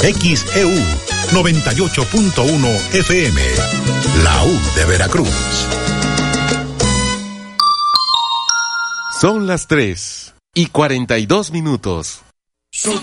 XEU 98.1 FM, la U de Veracruz. Son las 3:42.